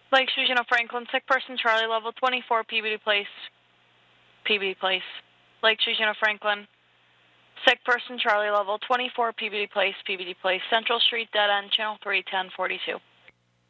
Lake Susan of Franklin, sick person, Charlie, level 24, PBD Place. PBD Place. Lake Susan of Franklin, sick person, Charlie, level 24, PBD Place, PBD Place. Central Street, dead end, channel 3, 1042.